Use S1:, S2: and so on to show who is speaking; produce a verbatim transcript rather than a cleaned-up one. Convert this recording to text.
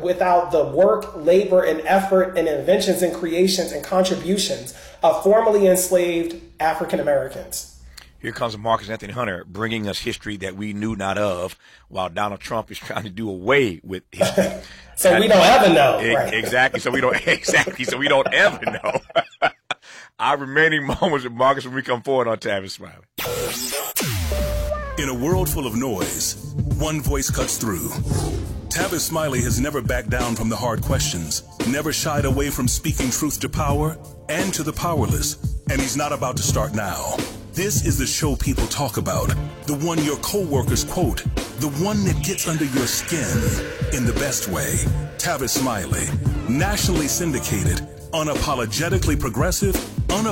S1: without the work, labor, and effort and inventions and creations and contributions of formerly enslaved African Americans.
S2: Here comes Marcus Anthony Hunter bringing us history that we knew not of, while Donald Trump is trying to do away with history.
S1: so that, we don't ever know.
S2: It,
S1: right?
S2: Exactly. So we don't exactly. So we don't ever know. Our remaining moments with Marcus when we come forward on Tavis Smiley.
S3: In a world full of noise, one voice cuts through. Tavis Smiley has never backed down from the hard questions, never shied away from speaking truth to power and to the powerless, and he's not about to start now. This is the show people talk about, the one your co-workers quote, the one that gets under your skin in the best way. Tavis Smiley, nationally syndicated, unapologetically progressive,